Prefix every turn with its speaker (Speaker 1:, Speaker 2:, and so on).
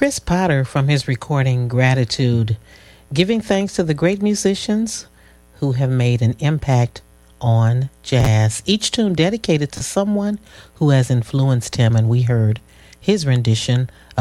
Speaker 1: Chris Potter from his recording Gratitude, giving thanks to the great musicians who have made an impact on jazz. Each tune dedicated to someone who has influenced him, and we heard his rendition